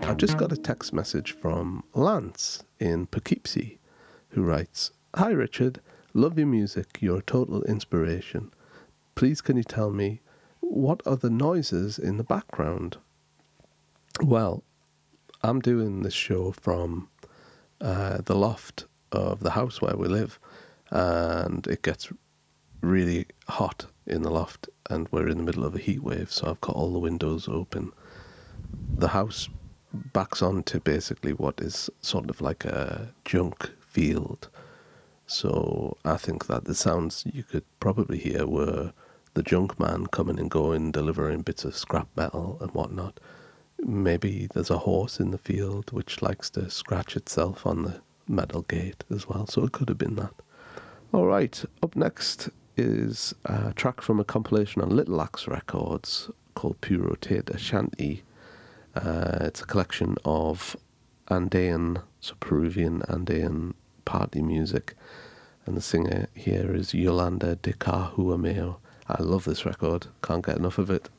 I've just got a text message from Lance in Poughkeepsie who writes, "Hi Richard, love your music, you're a total inspiration. Please can you tell me what are the noises in the background?" Well, I'm doing this show from the loft of the house where we live, and it gets really hot in the loft, and we're in the middle of a heat wave, so I've got all the windows open. The house backs onto basically what is sort of like a junk field, so I think that the sounds you could probably hear were the junk man coming and going, delivering bits of scrap metal and whatnot. Maybe there's a horse in the field which likes to scratch itself on the metal gate as well, so it could have been that. Alright, up next is a track from a compilation on Little Axe Records called Pure Rotate Ashanti. It's a collection of Andean, so Peruvian Andean party music, and the singer here is Yolanda de Carhuameo. I love this record, can't get enough of it.